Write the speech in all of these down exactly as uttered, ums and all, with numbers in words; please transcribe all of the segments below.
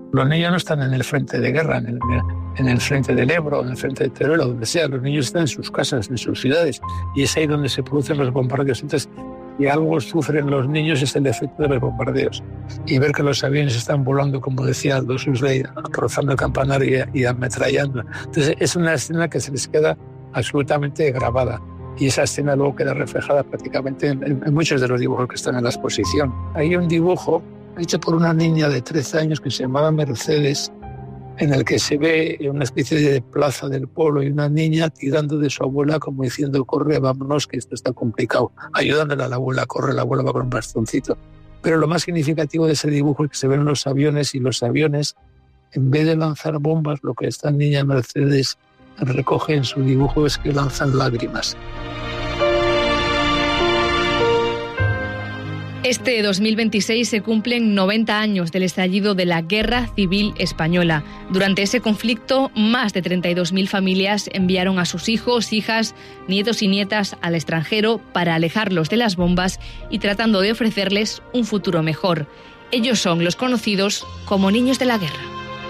Los niños no están en el frente de guerra, en el, en el frente del Ebro, en el frente de Teruel, donde sea. Los niños están en sus casas, en sus ciudades, y es ahí donde se producen los bombardeos. Entonces, si algo sufren los niños es el efecto de los bombardeos. Y ver que los aviones están volando, como decía Aldous Huxley, rozando el campanario y, y ametrallando. Entonces, es una escena que se les queda absolutamente grabada. Y esa escena luego queda reflejada prácticamente en, en muchos de los dibujos que están en la exposición. Hay un dibujo hecho por una niña de trece años que se llamaba Mercedes, en el que se ve una especie de plaza del pueblo y una niña tirando de su abuela como diciendo, corre, vámonos, que esto está complicado, ayudándole a la abuela, corre, la abuela va con un bastoncito. Pero lo más significativo de ese dibujo es que se ven los aviones, y los aviones, en vez de lanzar bombas, lo que esta niña Mercedes recoge en su dibujo es que lanzan lágrimas. Este dos mil veintiséis se cumplen noventa años del estallido de la Guerra Civil Española. Durante ese conflicto, más de treinta y dos mil familias enviaron a sus hijos, hijas, nietos y nietas al extranjero para alejarlos de las bombas y tratando de ofrecerles un futuro mejor. Ellos son los conocidos como niños de la guerra.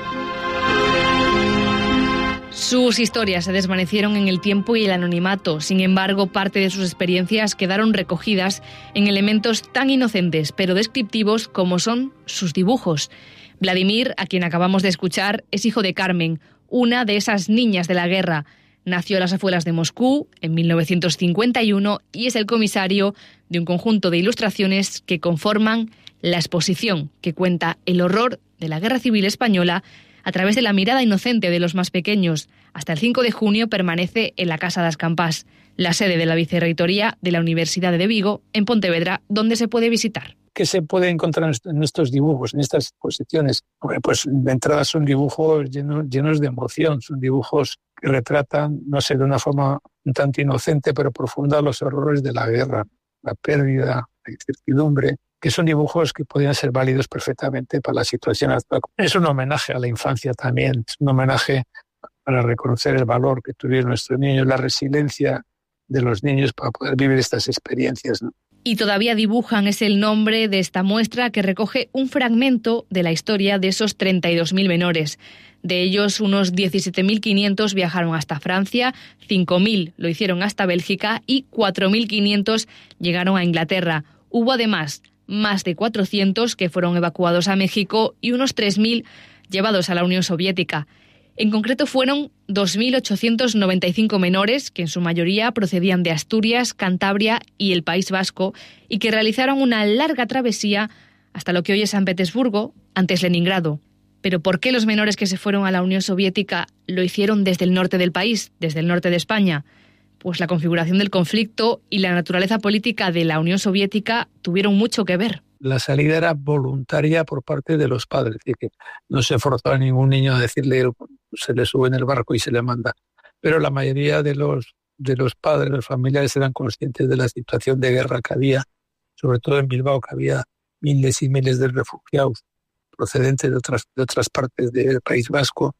Sus historias se desvanecieron en el tiempo y el anonimato. Sin embargo, parte de sus experiencias quedaron recogidas en elementos tan inocentes pero descriptivos como son sus dibujos. Vladimir, a quien acabamos de escuchar, es hijo de Carmen, una de esas niñas de la guerra. Nació a las afueras de Moscú en mil novecientos cincuenta y uno y es el comisario de un conjunto de ilustraciones que conforman la exposición que cuenta el horror de la Guerra Civil Española a través de la mirada inocente de los más pequeños. Hasta el cinco de junio permanece en la Casa das Campás, la sede de la Vicerrectoría de la Universidad de Vigo, en Pontevedra, donde se puede visitar. ¿Qué se puede encontrar en estos dibujos, en estas exposiciones? Bueno, pues de entrada son dibujos llenos, llenos de emoción, son dibujos que retratan, no sé, de una forma un tanto inocente pero profunda, los horrores de la guerra, la pérdida, la incertidumbre, que son dibujos que podrían ser válidos perfectamente para la situación actual. Es un homenaje a la infancia también, es un homenaje para reconocer el valor que tuvieron nuestros niños, la resiliencia de los niños para poder vivir estas experiencias, ¿no? Y todavía dibujan es el nombre de esta muestra que recoge un fragmento de la historia de esos treinta y dos mil menores. De ellos, unos diecisiete mil quinientos viajaron hasta Francia, cinco mil lo hicieron hasta Bélgica y cuatro mil quinientos llegaron a Inglaterra. Hubo además más de cuatrocientos que fueron evacuados a México y unos tres mil llevados a la Unión Soviética. En concreto fueron dos mil ochocientos noventa y cinco menores, que en su mayoría procedían de Asturias, Cantabria y el País Vasco, y que realizaron una larga travesía hasta lo que hoy es San Petersburgo, antes Leningrado. Pero ¿por qué los menores que se fueron a la Unión Soviética lo hicieron desde el norte del país, desde el norte de España? Pues la configuración del conflicto y la naturaleza política de la Unión Soviética tuvieron mucho que ver. La salida era voluntaria por parte de los padres, es decir, que no se forzó a ningún niño a decirle se le sube en el barco y se le manda. Pero la mayoría de los, de los padres, los familiares, eran conscientes de la situación de guerra que había, sobre todo en Bilbao, que había miles y miles de refugiados procedentes de otras, de otras partes del País Vasco.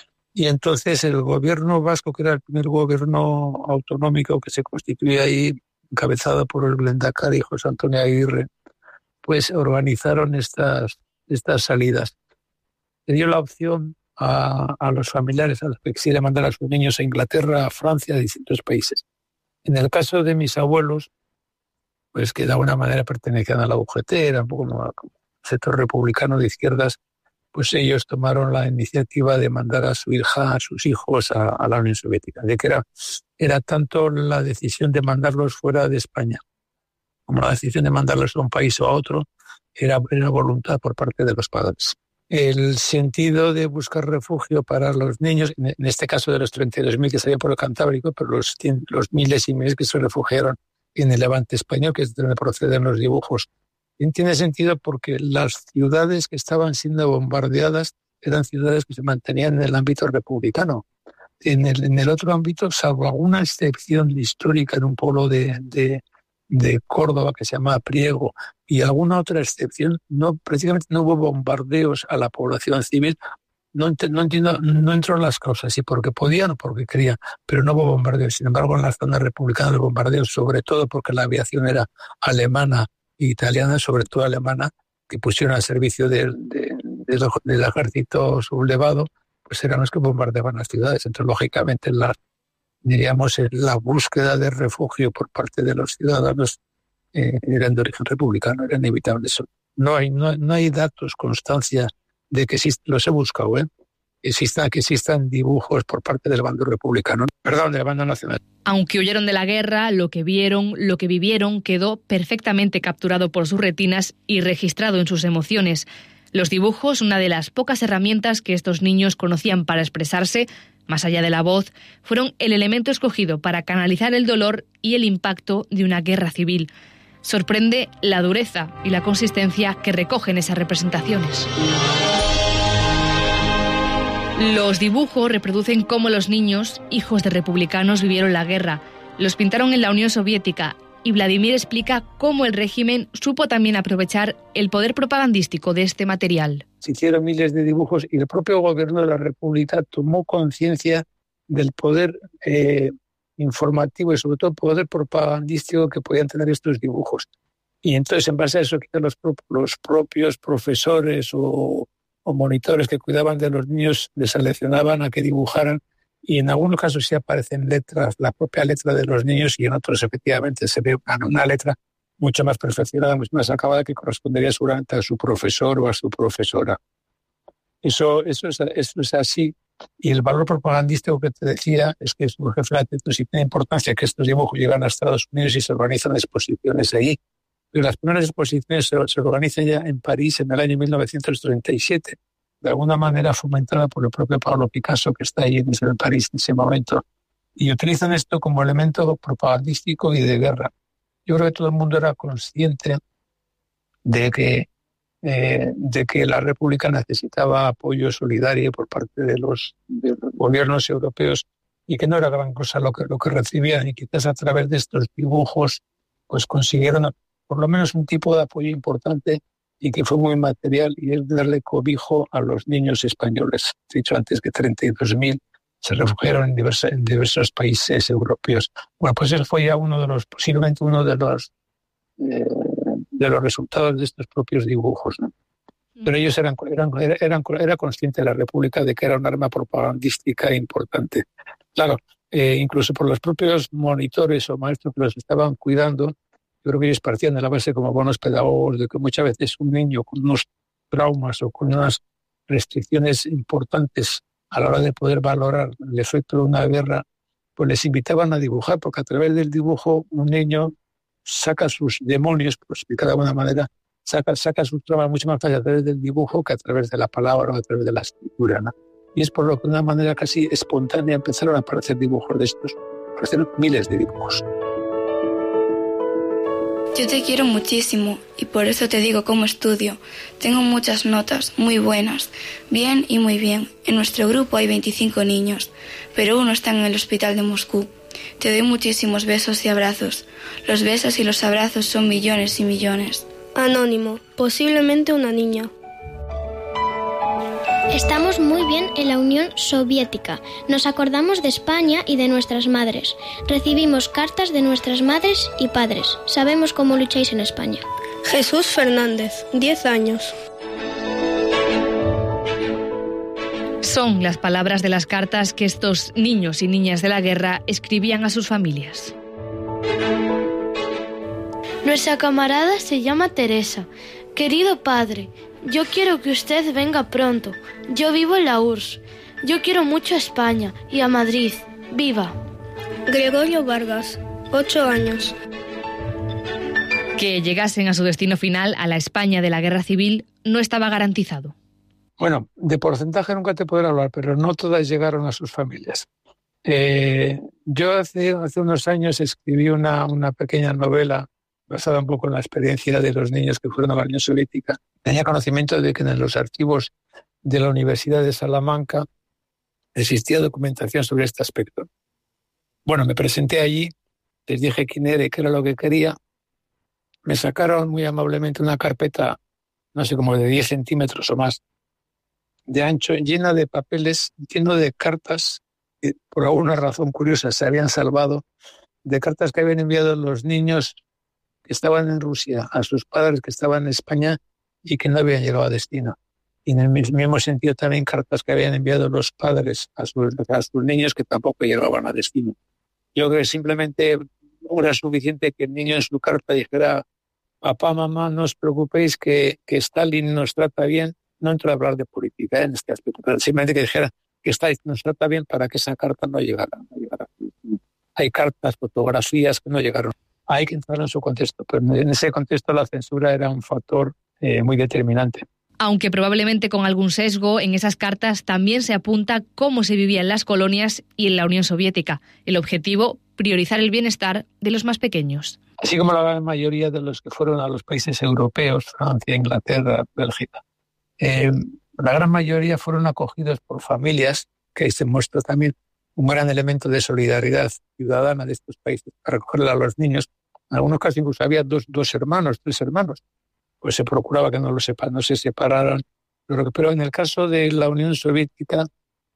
Y entonces el gobierno vasco, que era el primer gobierno autonómico que se constituía ahí, encabezado por el Lehendakari José Antonio Aguirre, pues organizaron estas, estas salidas. Se dio la opción a, a los familiares, a los que quisieran mandar a sus niños a Inglaterra, a Francia, a distintos países. En el caso de mis abuelos, pues que de alguna manera pertenecían a la U G T, era un poco como un sector republicano de izquierdas, pues ellos tomaron la iniciativa de mandar a su hija, a sus hijos a, a la Unión Soviética. De que era, era tanto la decisión de mandarlos fuera de España como la decisión de mandarlos a un país o a otro, era, era voluntad por parte de los padres. El sentido de buscar refugio para los niños, en este caso de los treinta y dos mil que salían por el Cantábrico, pero los, los miles y miles que se refugiaron en el Levante español, que es de donde proceden los dibujos, tiene sentido porque las ciudades que estaban siendo bombardeadas eran ciudades que se mantenían en el ámbito republicano. En el, en el otro ámbito, salvo alguna excepción histórica en un pueblo de, de, de Córdoba que se llamaba Priego y alguna otra excepción, no, prácticamente no hubo bombardeos a la población civil. No, ent- no entiendo, no entro en las causas, si porque podían o porque querían, pero no hubo bombardeos. Sin embargo, en las zonas republicanas los bombardeos, sobre todo porque la aviación era alemana e italiana, sobre todo alemana, que pusieron al servicio de, de, del, del ejército sublevado, pues eran los que bombardeaban las ciudades. Entonces, lógicamente, la, diríamos, la búsqueda de refugio por parte de los ciudadanos eh, eran de origen republicano, era inevitable eso. No hay, no, no hay datos, constancia de que existen, los he buscado, ¿eh? Existan, que existan dibujos por parte del bando republicano, perdón, del bando nacional. Aunque huyeron de la guerra, lo que vieron, lo que vivieron quedó perfectamente capturado por sus retinas y registrado en sus emociones. Los dibujos, una de las pocas herramientas que estos niños conocían para expresarse, más allá de la voz, fueron el elemento escogido para canalizar el dolor y el impacto de una guerra civil. Sorprende la dureza y la consistencia que recogen esas representaciones. Los dibujos reproducen cómo los niños, hijos de republicanos, vivieron la guerra. Los pintaron en la Unión Soviética y Vladimir explica cómo el régimen supo también aprovechar el poder propagandístico de este material. Se hicieron miles de dibujos y el propio gobierno de la República tomó conciencia del poder eh, informativo y sobre todo el poder propagandístico que podían tener estos dibujos. Y entonces, en base a eso, los, pro- los propios profesores o o monitores que cuidaban de los niños les seleccionaban a que dibujaran y en algunos casos sí aparecen letras, la propia letra de los niños y en otros efectivamente se ve una letra mucho más perfeccionada, mucho más acabada que correspondería seguramente a su profesor o a su profesora. Eso, eso, es, eso es así y el valor propagandístico que te decía es que, por ejemplo, si tiene importancia que estos dibujos llegan a Estados Unidos y se organizan exposiciones allí. Las primeras exposiciones se, se organizan ya en París en el año mil novecientos treinta y siete, de alguna manera fomentada por el propio Pablo Picasso, que está ahí en París en ese momento, y utilizan esto como elemento propagandístico y de guerra. Yo creo que todo el mundo era consciente de que, eh, de que la República necesitaba apoyo solidario por parte de los, de los gobiernos europeos y que no era gran cosa lo que, lo que recibían, y quizás a través de estos dibujos pues consiguieron por lo menos un tipo de apoyo importante y que fue muy material, y es darle cobijo a los niños españoles. He dicho antes que treinta y dos mil se refugiaron en, diversa, en diversos países europeos. Bueno, pues eso fue ya uno de los, posiblemente uno de los, eh, de los resultados de estos propios dibujos, ¿no? Pero ellos eran, eran, eran, era consciente de la República de que era un arma propagandística importante. Claro, eh, incluso por los propios monitores o maestros que los estaban cuidando, yo creo que ellos partían de la base como buenos pedagogos de que muchas veces un niño con unos traumas o con unas restricciones importantes a la hora de poder valorar el efecto de una guerra, pues les invitaban a dibujar, porque a través del dibujo un niño saca sus demonios, por explicar de alguna manera, saca, saca sus traumas mucho más fácil a través del dibujo que a través de la palabra o a través de la escritura, ¿no? Y es por lo que de una manera casi espontánea empezaron a aparecer dibujos de estos, aparecieron miles de dibujos. Yo te quiero muchísimo y por eso te digo cómo estudio. Tengo muchas notas, muy buenas, bien y muy bien. En nuestro grupo hay veinticinco niños, pero uno está en el hospital de Moscú. Te doy muchísimos besos y abrazos. Los besos y los abrazos son millones y millones. Anónimo, posiblemente una niña. Estamos muy bien en la Unión Soviética. Nos acordamos de España y de nuestras madres. Recibimos cartas de nuestras madres y padres. Sabemos cómo lucháis en España. Jesús Fernández, diez años. Son las palabras de las cartas que estos niños y niñas de la guerra escribían a sus familias. Nuestra camarada se llama Teresa. Querido padre, yo quiero que usted venga pronto. Yo vivo en la U R S S. Yo quiero mucho a España y a Madrid. ¡Viva! Gregorio Vargas, ocho años. Que llegasen a su destino final, a la España de la Guerra Civil, no estaba garantizado. Bueno, de porcentaje nunca te podré hablar, pero no todas llegaron a sus familias. Eh, yo hace, hace unos años escribí una, una pequeña novela basada un poco en la experiencia de los niños que fueron a la Unión Soviética. Tenía conocimiento de que en los archivos de la Universidad de Salamanca existía documentación sobre este aspecto. Bueno, me presenté allí, les dije quién era y qué era lo que quería. Me sacaron muy amablemente una carpeta, no sé, como de diez centímetros o más de ancho, llena de papeles, lleno de cartas que por alguna razón curiosa se habían salvado, de cartas que habían enviado los niños que estaban en Rusia a sus padres que estaban en España y que no habían llegado a destino. y en el mismo sentido también cartas que habían enviado los padres a sus, a sus niños que tampoco llegaban a destino. Yo creo que simplemente no era suficiente que el niño en su carta dijera: papá, mamá, no os preocupéis que, que Stalin nos trata bien. No entro a hablar de política, ¿eh? En este aspecto, pero simplemente que dijera que Stalin nos trata bien para que esa carta no llegara. No llegara. Hay cartas, fotografías que no llegaron. Hay que entrar en su contexto, pero en ese contexto la censura era un factor eh, muy determinante. Aunque probablemente con algún sesgo, en esas cartas también se apunta cómo se vivía en las colonias y en la Unión Soviética. El objetivo, priorizar el bienestar de los más pequeños. Así como la gran mayoría de los que fueron a los países europeos, Francia, Inglaterra, Bélgica, eh, la gran mayoría fueron acogidos por familias, que se muestra también un gran elemento de solidaridad ciudadana de estos países para acoger a los niños. En algunos casos incluso había dos, dos hermanos, tres hermanos. Pues se procuraba que no, lo sepa, no se separaran. Pero, pero en el caso de la Unión Soviética,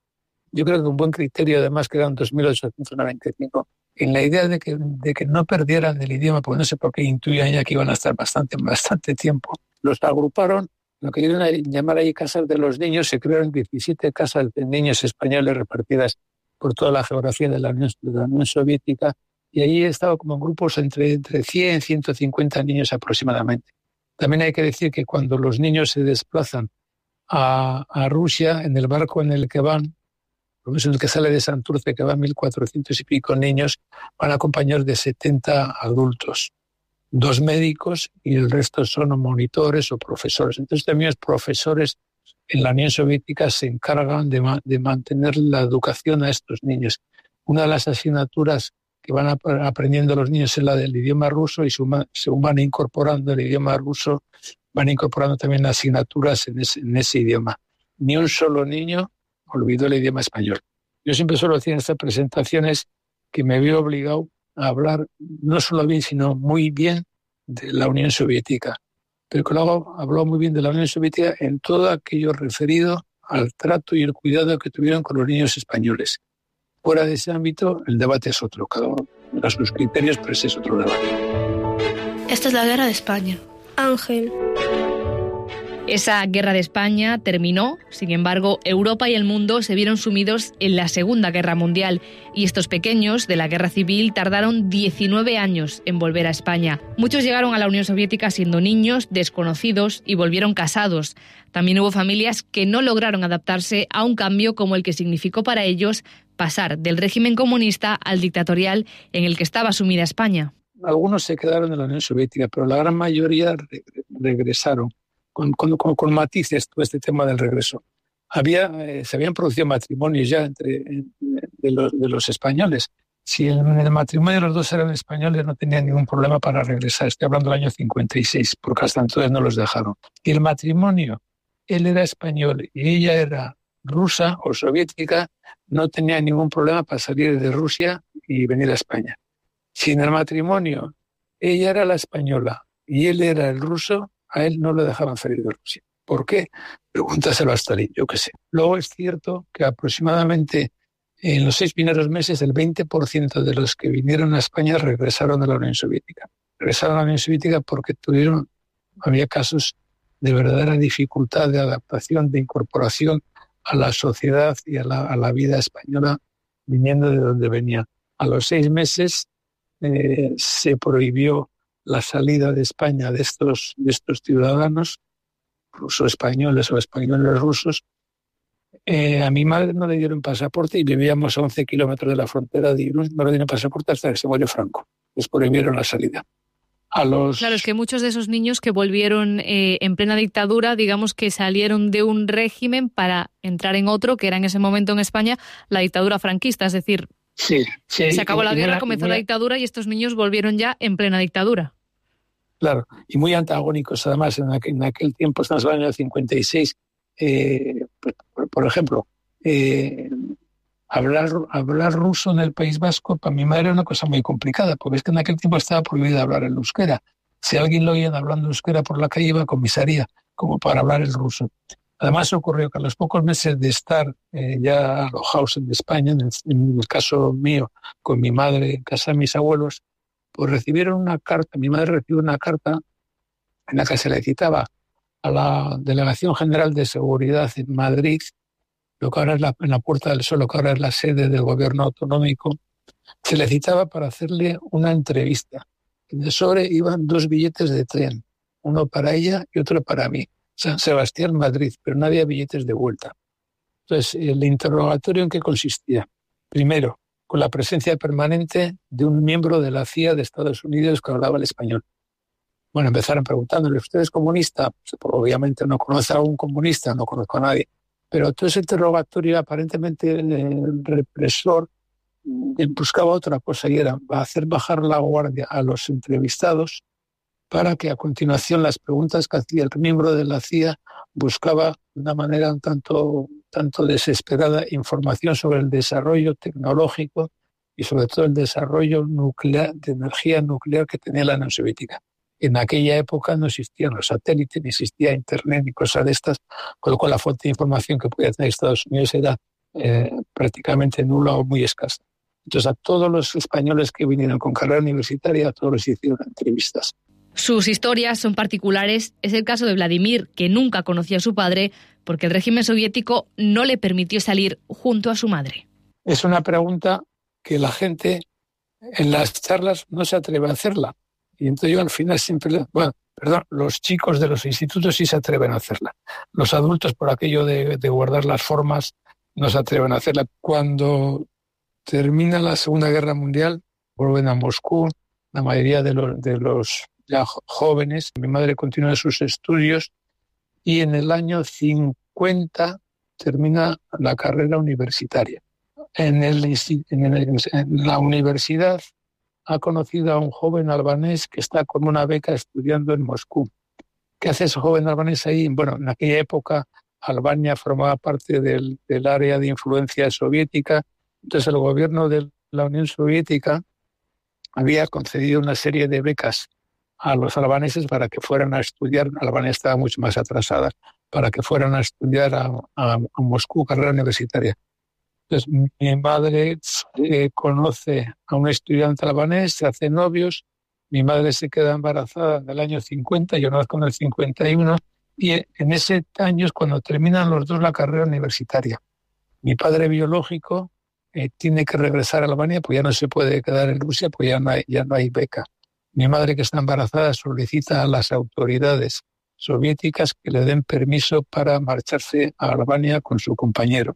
yo creo que un buen criterio, además, que era en dos mil ochocientos noventa y cinco, en la idea de que, de que no perdieran el idioma, porque no sé por qué intuían ya que iban a estar bastante, bastante tiempo, los agruparon, lo que iban a llamar ahí casas de los niños. Se crearon diecisiete casas de niños españoles repartidas por toda la geografía de la Unión, de la Unión Soviética, y allí estaba como en grupos entre, entre cien y ciento cincuenta niños aproximadamente. También hay que decir que cuando los niños se desplazan a, a Rusia, en el barco en el que van, por ejemplo, en el que sale de Santurce, que van mil cuatrocientos y pico niños, van acompañados de setenta adultos, dos médicos y el resto son monitores o profesores. Entonces también los profesores en la Unión Soviética se encargan de, ma- de mantener la educación a estos niños. Una de las asignaturas que van ap- aprendiendo los niños es la del idioma ruso, y suma, según van incorporando el idioma ruso, van incorporando también asignaturas en ese, en ese idioma. Ni un solo niño olvidó el idioma español. Yo siempre suelo decir en estas presentaciones que me veo obligado a hablar no solo bien, sino muy bien de la Unión Soviética. Pero que luego habló muy bien de la Unión Soviética en todo aquello referido al trato y el cuidado que tuvieron con los niños españoles. Fuera de ese ámbito, el debate es otro. Cada uno da sus criterios, pero ese es otro debate. Esta es la guerra de España. Ángel. Esa guerra de España terminó, sin embargo, Europa y el mundo se vieron sumidos en la Segunda Guerra Mundial y estos pequeños de la guerra civil tardaron diecinueve años en volver a España. Muchos llegaron a la Unión Soviética siendo niños, desconocidos y volvieron casados. También hubo familias que no lograron adaptarse a un cambio como el que significó para ellos pasar del régimen comunista al dictatorial en el que estaba sumida España. Algunos se quedaron en la Unión Soviética, pero la gran mayoría re- regresaron. Con, con, con matices todo este tema del regreso. Había, eh, se habían producido matrimonios ya entre de los, de los españoles. Si en el, el matrimonio los dos eran españoles, no tenían ningún problema para regresar. Estoy hablando del año cincuenta y seis, porque hasta entonces no los dejaron. Y el matrimonio, él era español y ella era rusa o soviética, no tenía ningún problema para salir de Rusia y venir a España. Si en el matrimonio ella era la española y él era el ruso, a él no le dejaban salir de Rusia. ¿Por qué? Pregúntaselo a Stalin, yo qué sé. Luego es cierto que aproximadamente en los seis primeros meses el veinte por ciento de los que vinieron a España regresaron a la Unión Soviética. Regresaron a la Unión Soviética porque tuvieron, había casos de verdadera dificultad de adaptación, de incorporación a la sociedad y a la, a la vida española viniendo de donde venían. A los seis meses eh, se prohibió la salida de España de estos, de estos ciudadanos, rusos españoles o españoles rusos. Eh, a mi madre no le dieron pasaporte y vivíamos a once kilómetros de la frontera de Irún. No le dieron pasaporte hasta que se murió Franco. Les prohibieron la salida. A los... Claro, es que muchos de esos niños que volvieron eh, en plena dictadura, digamos que salieron de un régimen para entrar en otro, que era en ese momento en España la dictadura franquista, es decir, sí, sí, se acabó la guerra, la, comenzó la, la dictadura y estos niños volvieron ya en plena dictadura. Claro, y muy antagónicos además. En aquel, en aquel tiempo, estamos hablando del cincuenta y seis, eh, por, por ejemplo, eh, hablar, hablar ruso en el País Vasco para mi madre era una cosa muy complicada, porque es que en aquel tiempo estaba prohibido hablar el euskera. Si alguien lo oía hablando euskera por la calle iba a comisaría, como para hablar el ruso. Además ocurrió que a los pocos meses de estar eh, ya alojados en España, en el, en el caso mío, con mi madre en casa de mis abuelos, pues recibieron una carta, mi madre recibió una carta en la que se le citaba a la Delegación General de Seguridad en Madrid, lo que ahora es la, en la Puerta del Sol, lo que ahora es la sede del gobierno autonómico, se le citaba para hacerle una entrevista. En el sobre iban dos billetes de tren, uno para ella y otro para mí. San Sebastián, Madrid, pero no había billetes de vuelta. Entonces, el interrogatorio, ¿en qué consistía? Primero, con la presencia permanente de un miembro de la C I A de Estados Unidos que hablaba el español. Bueno, empezaron preguntándole, ¿usted es comunista? Pues, obviamente no conoce a un comunista, no conozco a nadie. Pero todo ese interrogatorio aparentemente el represor buscaba otra cosa y era hacer bajar la guardia a los entrevistados para que a continuación las preguntas que hacía el miembro de la C I A buscaba de una manera un tanto, tanto desesperada información sobre el desarrollo tecnológico y sobre todo el desarrollo nuclear, de energía nuclear que tenía la Unión Soviética. En aquella época no existían los satélites, ni existía Internet, ni cosas de estas, con lo cual la fuente de información que podía tener Estados Unidos era eh, prácticamente nula o muy escasa. Entonces a todos los españoles que vinieron con carrera universitaria, a todos les hicieron entrevistas. Sus historias son particulares. Es el caso de Vladimir, que nunca conoció a su padre porque el régimen soviético no le permitió salir junto a su madre. Es una pregunta que la gente en las charlas no se atreve a hacerla. Y entonces yo al final siempre... Bueno, perdón, los chicos de los institutos sí se atreven a hacerla. Los adultos, por aquello de, de guardar las formas, no se atreven a hacerla. Cuando termina la Segunda Guerra Mundial, vuelven a Moscú, la mayoría de los, de los ya jóvenes. Mi madre continúa sus estudios y en el año cincuenta termina la carrera universitaria. En, el, en, el, en la universidad ha conocido a un joven albanés que está con una beca estudiando en Moscú. ¿Qué hace ese joven albanés ahí? Bueno, en aquella época Albania formaba parte del, del área de influencia soviética. Entonces el gobierno de la Unión Soviética había concedido una serie de becas a los albaneses para que fueran a estudiar. Albania estaba mucho más atrasada, para que fueran a estudiar a, a, a Moscú, carrera universitaria. Entonces mi madre eh, conoce a un estudiante albanés, se hacen novios, mi madre se queda embarazada en el año cincuenta, yo nazco en el cincuenta y uno, y en ese año es cuando terminan los dos la carrera universitaria. Mi padre biológico eh, tiene que regresar a Albania, pues ya no se puede quedar en Rusia, pues ya no hay, ya no hay beca. Mi madre, que está embarazada, solicita a las autoridades soviéticas que le den permiso para marcharse a Albania con su compañero.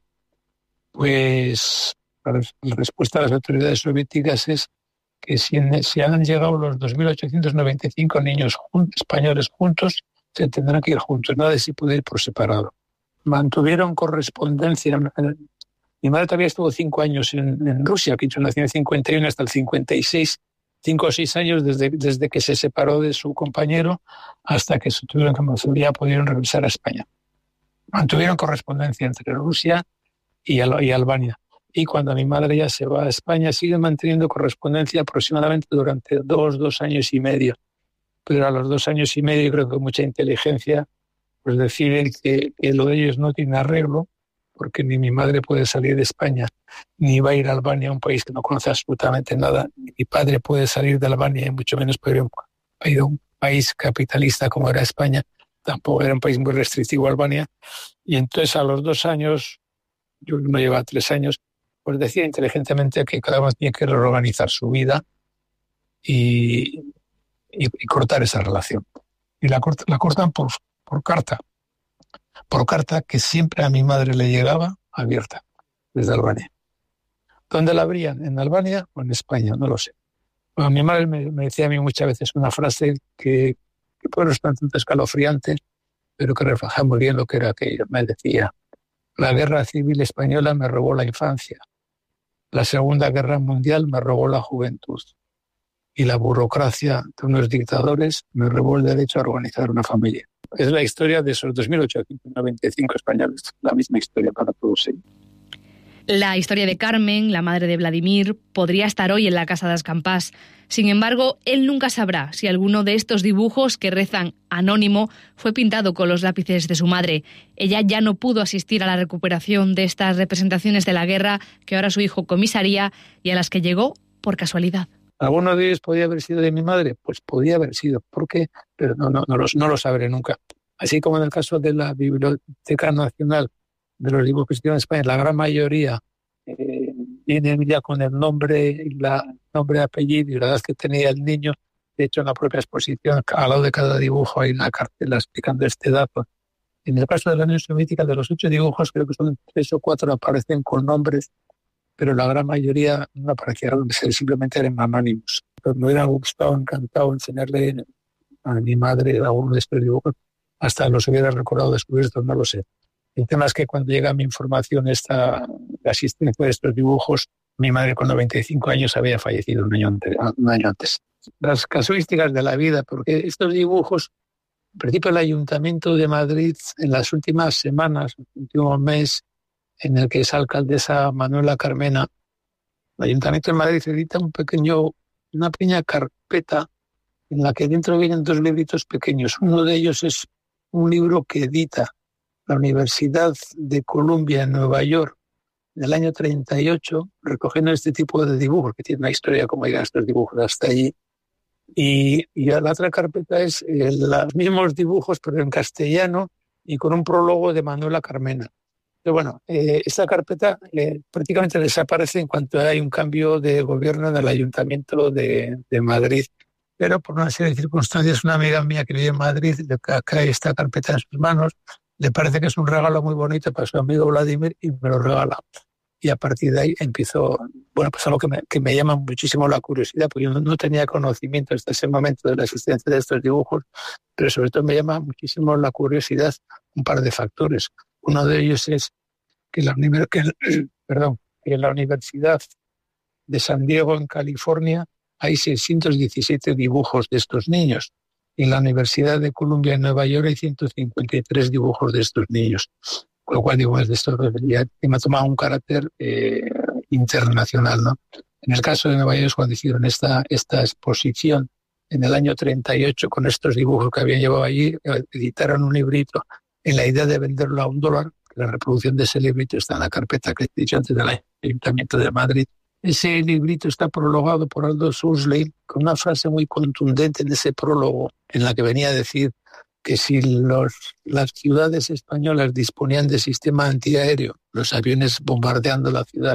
Pues la respuesta de las autoridades soviéticas es que si, en, si han llegado los dos mil ochocientos noventa y cinco niños jun, españoles juntos, se tendrán que ir juntos, nada de si puede ir por separado. Mantuvieron correspondencia. Mi madre todavía estuvo cinco años en, en Rusia, que nació en el cincuenta y uno hasta el cincuenta y seis, cinco o seis años desde, desde que se separó de su compañero hasta que se tuvieron que ya pudieron regresar a España. Mantuvieron correspondencia entre Rusia y, Al- y Albania. Y cuando mi madre ya se va a España, siguen manteniendo correspondencia aproximadamente durante dos, dos años y medio. Pero a los dos años y medio, creo que con mucha inteligencia, pues deciden que, que lo de ellos no tiene arreglo, porque ni mi madre puede salir de España, ni va a ir a Albania, un país que no conoce absolutamente nada, ni mi padre puede salir de Albania, y mucho menos puede ir a un país capitalista como era España, tampoco era un país muy restrictivo Albania, y entonces a los dos años, yo no lleva tres años, pues decía inteligentemente que cada uno tiene que reorganizar su vida y, y, y cortar esa relación. Y la, cort, la cortan por, por carta, por carta que siempre a mi madre le llegaba abierta, desde Albania. ¿Dónde la abrían? ¿En Albania o en España? No lo sé. Bueno, mi madre me, me decía a mí muchas veces una frase que, que puede ser bastante escalofriante, pero que refleja muy bien lo que era aquello. Me decía: la guerra civil española me robó la infancia, la Segunda Guerra Mundial me robó la juventud y la burocracia de unos dictadores me robó el derecho a organizar una familia. Es la historia de esos dos mil ochocientos noventa y cinco españoles, la misma historia para todos ellos. La historia de Carmen, la madre de Vladimir, podría estar hoy en la Casa das Campás. Sin embargo, él nunca sabrá si alguno de estos dibujos que rezan anónimo fue pintado con los lápices de su madre. Ella ya no pudo asistir a la recuperación de estas representaciones de la guerra que ahora su hijo comisaría y a las que llegó por casualidad. ¿Alguno de ellos podía haber sido de mi madre? Pues podía haber sido. ¿Por qué? Pero no, no, no, los, no lo sabré nunca. Así como en el caso de la Biblioteca Nacional de los Dibujos que se tienen en España, la gran mayoría eh, vienen ya con el nombre, la nombre, apellido y la edad que tenía el niño. De hecho, en la propia exposición, al lado de cada dibujo hay una cartela explicando este dato. En el caso de la Unión Soviética, de los ocho dibujos, creo que son tres o cuatro aparecen con nombres, pero la gran mayoría no aparecieron, simplemente eran anónimos. Pero me hubiera gustado, encantado enseñarle a mi madre alguno de estos dibujos, hasta los hubiera recordado descubiertos, no lo sé. El tema es que cuando llega mi información, esta la asistencia de estos dibujos, mi madre con noventa y cinco años había fallecido un año antes. Un año antes. Las casuísticas de la vida, porque estos dibujos, en principio el Ayuntamiento de Madrid, en las últimas semanas, el último mes en el que es alcaldesa Manuela Carmena, el Ayuntamiento de Madrid edita un pequeño, una pequeña carpeta en la que dentro vienen dos libritos pequeños. Uno de ellos es un libro que edita la Universidad de Columbia en Nueva York en el año treinta y ocho, recogiendo este tipo de dibujos, que tiene una historia como llegan estos dibujos hasta allí. Y, y la otra carpeta es eh, los mismos dibujos, pero en castellano y con un prólogo de Manuela Carmena. Pero bueno, eh, esta carpeta eh, prácticamente desaparece en cuanto hay un cambio de gobierno en el Ayuntamiento de, de Madrid. Pero por una serie de circunstancias, una amiga mía que vive en Madrid le cae esta carpeta en sus manos, le parece que es un regalo muy bonito para su amigo Vladimir y me lo regala. Y a partir de ahí empiezo, bueno, pues algo que me, que me llama muchísimo la curiosidad, porque yo no, no tenía conocimiento hasta ese momento de la existencia de estos dibujos, pero sobre todo me llama muchísimo la curiosidad un par de factores. Uno de ellos es que la, que, perdón, que en la Universidad de San Diego, en California, hay seiscientos diecisiete dibujos de estos niños. En la Universidad de Columbia en Nueva York hay ciento cincuenta y tres dibujos de estos niños. Con lo cual, digo, es de esto ya me ha tomado un carácter eh, internacional, ¿no? En el caso de Nueva York, cuando hicieron esta, esta exposición en el año treinta y ocho con estos dibujos que habían llevado allí, editaron un librito en la idea de venderlo a un dólar. La reproducción de ese librito está en la carpeta que he dicho antes del Ayuntamiento de Madrid. Ese librito está prologado por Aldous Huxley con una frase muy contundente en ese prólogo en la que venía a decir que si los, las ciudades españolas disponían de sistema antiaéreo, los aviones bombardeando la ciudad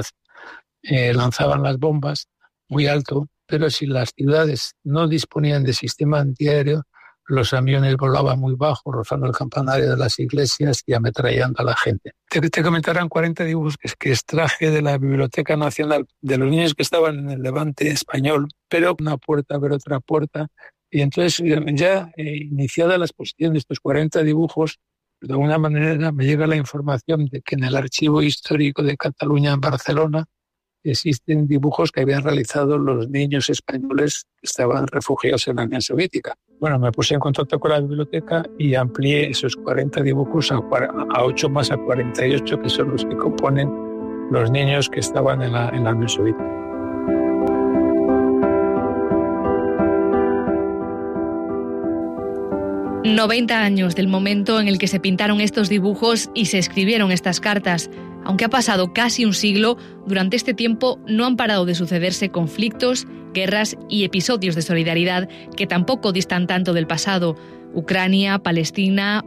eh, lanzaban las bombas muy alto, pero si las ciudades no disponían de sistema antiaéreo, los aviones volaban muy bajo, rozando el campanario de las iglesias y ametrallando a la gente. Te, te comentarán cuarenta dibujos que, que extraje de la Biblioteca Nacional, de los niños que estaban en el Levante español, pero una puerta, ver otra puerta. Y entonces, ya eh, iniciada la exposición de estos cuarenta dibujos, de alguna manera me llega la información de que en el Archivo Histórico de Cataluña, en Barcelona, existen dibujos que habían realizado los niños españoles que estaban refugiados en la Unión Soviética. Bueno, me puse en contacto con la biblioteca y amplié esos cuarenta dibujos a, a ocho más a cuarenta y ocho, que son los que componen los niños que estaban en la, en la Unión Soviética. noventa años del momento en el que se pintaron estos dibujos y se escribieron estas cartas. Aunque ha pasado casi un siglo, durante este tiempo no han parado de sucederse conflictos, guerras y episodios de solidaridad que tampoco distan tanto del pasado. Ucrania, Palestina